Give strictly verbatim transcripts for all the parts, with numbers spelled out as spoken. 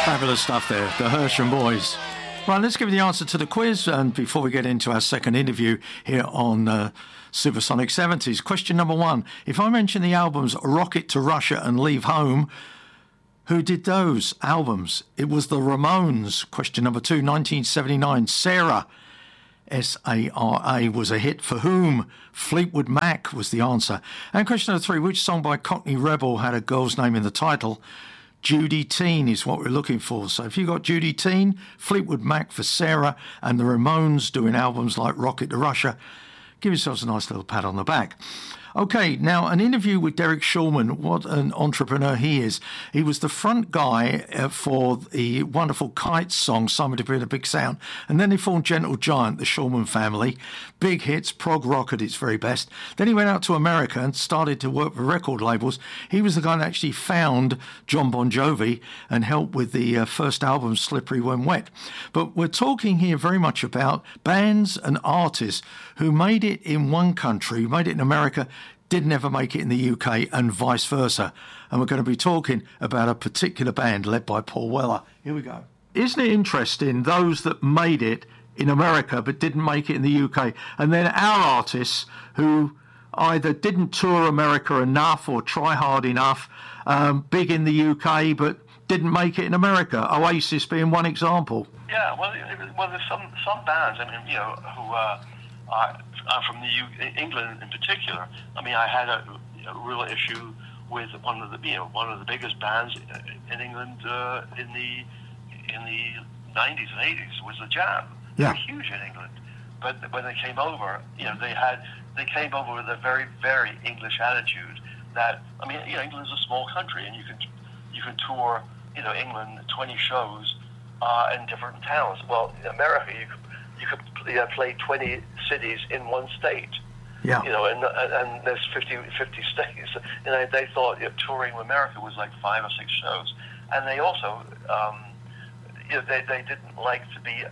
Fabulous stuff there, the Hersham Boys. Right, let's give you the answer to the quiz, and before we get into our second interview here on uh, Supersonic seventies. Question number one. If I mention the albums Rocket to Russia and Leave Home, who did those albums? It was the Ramones. Question number two. nineteen seventy-nine, Sarah, S A R A, was a hit for whom? Fleetwood Mac was the answer. And question number three. Which song by Cockney Rebel had a girl's name in the title? Judy Teen is what we're looking for. So if you got Judy Teen, Fleetwood Mac for Sarah, and the Ramones doing albums like Rocket to Russia, give yourselves a nice little pat on the back. Okay, now an interview with Derek Shulman. What an entrepreneur he is. He was the front guy uh, for the wonderful Kites song, Somewhere to Build a Big Sound. And then they formed Gentle Giant, the Shulman family. Big hits, prog rock at its very best. Then he went out to America and started to work with record labels. He was the guy that actually found John Bon Jovi and helped with the uh, first album, Slippery When Wet. But we're talking here very much about bands and artists who made it in one country, made it in America, didn't ever make it in the U K, and vice versa. And we're going to be talking about a particular band led by Paul Weller. Here we go. Isn't it interesting, those that made it in America but didn't make it in the U K, and then our artists who either didn't tour America enough or try hard enough, um, big in the U K but didn't make it in America, Oasis being one example. Yeah, well, well there's some, some bands, I mean, you know, who... Uh, Uh, I'm from the U- England in particular. I mean, I had a, a real issue with one of the, you know, one of the biggest bands in England uh, in the in the nineties and eighties was the Jam. Yeah. They were huge in England, but when they came over, you know, they had they came over with a very very English attitude. That I mean, you know, England's a small country, and you can you can tour, you know, England twenty shows uh, in different towns. Well, in America, you could. You could you know, play twenty cities in one state. Yeah. You know, and and there's fifty, fifty states. And they, they thought you know, touring America was like five or six shows. And they also, um, you know, they, they didn't like to be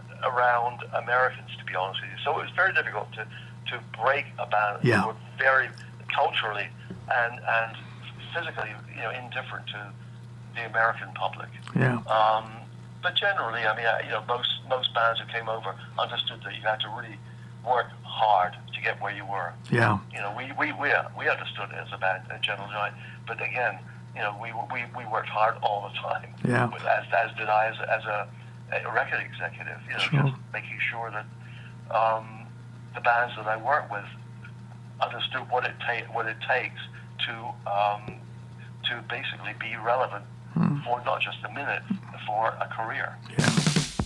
around Americans, to be honest with you. So it was very difficult to, to break a band yeah. who were very culturally and and physically, you know, indifferent to the American public. Yeah. Um, But generally, I mean, you know, most most bands who came over understood that you had to really work hard to get where you were. Yeah. You know, we we we, we understood it as a band, a Gentle Giant, but again, you know, we we, we worked hard all the time. Yeah. As as did I as, as a, a record executive. You know, Sure. just making sure that um, the bands that I worked with understood what it ta- what it takes to um, to basically be relevant. For not just a minute, for a career. Yeah.